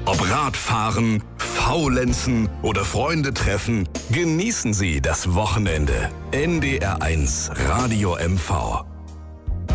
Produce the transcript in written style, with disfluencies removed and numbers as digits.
Ob Radfahren, Faulenzen oder Freunde treffen, genießen Sie das Wochenende. NDR1 Radio MV.